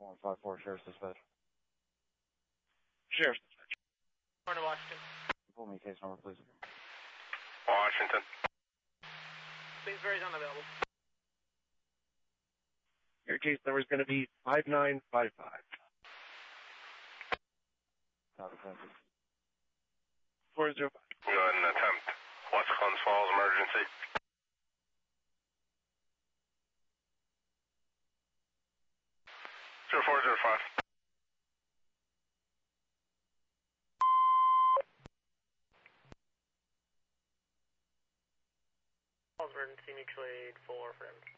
154 Sheriff's Dispatch. Sheriff's Dispatch. Morning, Washington. Pull me case number, please. Washington. Queensbury's unavailable. Your case number is going to be 5955. Copy, thank you. 405. Go ahead and attempt West Glens Falls emergency. Zero 405. Emergency mutual aid for friends.